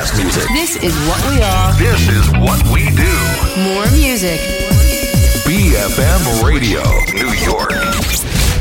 best music. This is what we are. This is what we do. More music. BFM Radio, New York.